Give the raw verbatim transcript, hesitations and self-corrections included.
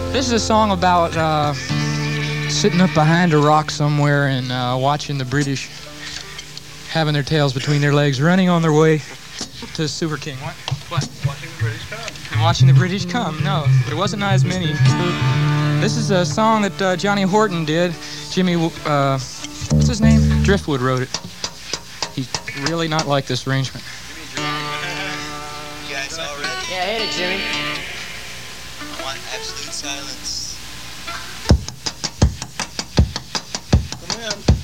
This is a song about uh, sitting up behind a rock somewhere and uh, watching the British having their tails between their legs, running on their way to Super King. What? What? Watching the British come. Watching the British come. No, there wasn't as many. This is a song that uh, Johnny Horton did. Jimmy, uh, what's his name? Driftwood wrote it. He really not like this arrangement. You guys all ready? Yeah, hit it, Jimmy. I want absolute silence. Come in.